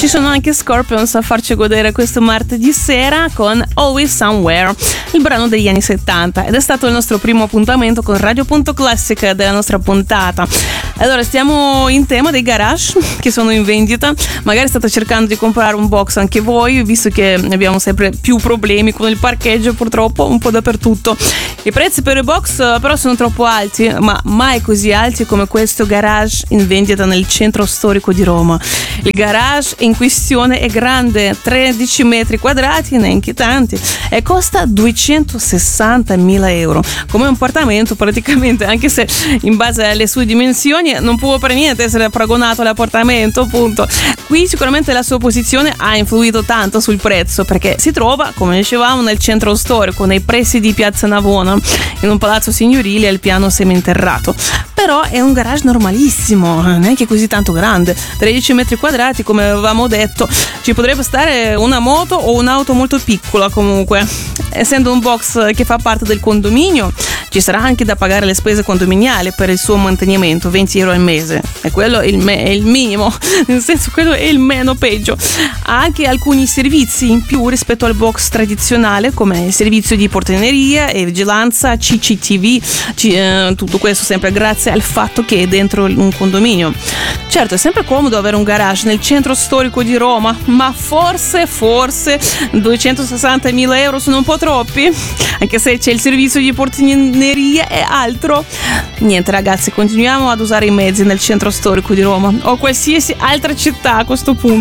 Ci sono anche Scorpions a farci godere questo martedì sera con Always Somewhere, il brano degli anni 70, ed è stato il nostro primo appuntamento con Radio Punto Classic della nostra puntata. Allora, stiamo in tema dei garage che sono in vendita. Magari state cercando di comprare un box anche voi, visto che abbiamo sempre più problemi con il parcheggio, purtroppo un po' dappertutto. I prezzi per i box però sono troppo alti, ma mai così alti come questo garage in vendita nel centro storico di Roma. Il garage in questione è grande, 13 metri quadrati, neanche tanti, e costa 260.000 euro, come un appartamento praticamente, anche se in base alle sue dimensioni non può per niente essere paragonato all'appartamento, appunto. Qui sicuramente la sua posizione ha influito tanto sul prezzo, perché si trova, come dicevamo, nel centro storico, nei pressi di Piazza Navona, in un palazzo signorile al piano seminterrato. Però è un garage normalissimo, neanche così tanto grande, 13 metri quadrati, come avevamo detto. Ci potrebbe stare una moto o un'auto molto piccola. Comunque, essendo un box che fa parte del condominio, ci sarà anche da pagare le spese condominiali per il suo mantenimento, 20 euro al mese, e quello è il minimo, nel senso, quello è il meno peggio. Ha anche alcuni servizi in più rispetto al box tradizionale, come il servizio di portineria e vigilanza, CCTV, tutto questo sempre grazie al fatto che è dentro un condominio. Certo, è sempre comodo avere un garage nel centro storico di Roma, ma forse 260.000 euro sono un po' troppi, anche se c'è il servizio di portineria e altro. Niente ragazzi, continuiamo ad usare i mezzi nel centro storico di Roma o qualsiasi altra città a questo punto.